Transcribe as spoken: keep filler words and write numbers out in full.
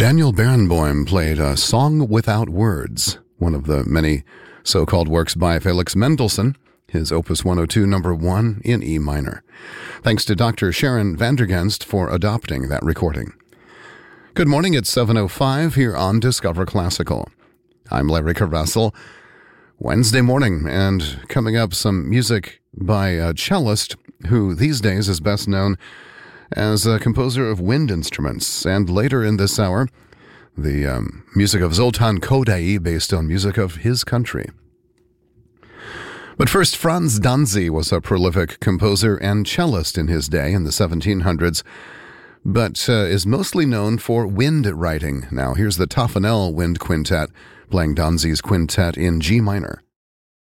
Daniel Barenboim played a Song Without Words, one of the many so-called works by Felix Mendelssohn, his Opus one oh two, number one in E minor. Thanks to Doctor Sharon Vandergenst for adopting that recording. Good morning, it's seven oh five here on Discover Classical. I'm Larry Carvessel. Wednesday morning, and coming up, some music by a cellist who these days is best known as a composer of wind instruments, and later in this hour, the um, music of Zoltan Kodaly based on music of his country. But first, Franz Danzy was a prolific composer and cellist in his day in the seventeen hundreds, but uh, is mostly known for wind writing. Now, here's the Toffanel Wind Quintet, playing Danzy's quintet in G minor.